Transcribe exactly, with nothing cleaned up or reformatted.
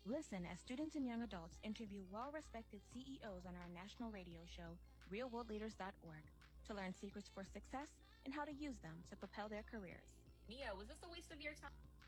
Listen as students and young adults interview well-respected C E Os on our national radio show, real world leaders dot org, to learn secrets for success and how to use them to propel their careers. Mia, was this a waste of your time?